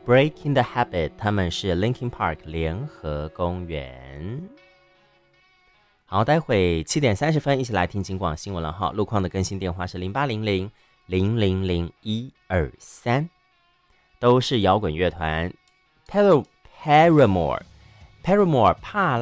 Breaking the Habit 他们是 Linkin Park 联合公园。好，待会7点30分一起来听警广新闻了哈。路况的更新电话是0800-000-123，都是摇滚乐团 Paramore 帕